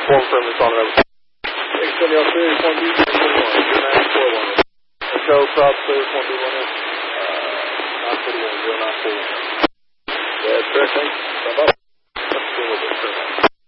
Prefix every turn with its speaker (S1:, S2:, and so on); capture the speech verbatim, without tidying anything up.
S1: Form firm is on over.
S2: X W L Series one B one, zero nine four one.
S1: Echo, prop, Series one B one.
S2: Uh, nine forty-one, zero nine four one.
S1: Yeah, that's correct, thanks. Stop up.